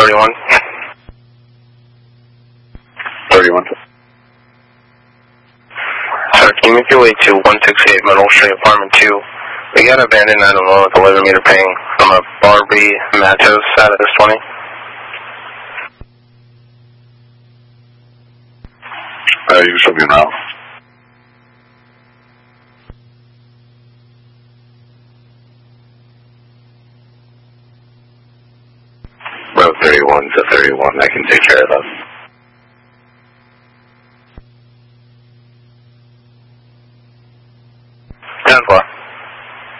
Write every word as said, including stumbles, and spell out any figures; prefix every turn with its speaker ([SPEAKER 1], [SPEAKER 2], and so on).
[SPEAKER 1] thirty-one.
[SPEAKER 2] thirty-one.
[SPEAKER 1] Sir, can you make your way to one sixty-eight Middle Street, Apartment two? We got an abandoned item with eleven meter ping from a Barbie Matos out of this twenty.
[SPEAKER 2] Uh, you can show me now. Road thirty-one to thirty-one, I can take care of that.